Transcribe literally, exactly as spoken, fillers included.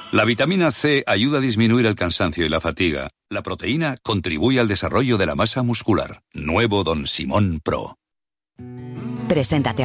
La vitamina C ayuda a disminuir el cansancio y la fatiga. La proteína contribuye al desarrollo de la masa muscular. Nuevo Don Simón Pro. Preséntate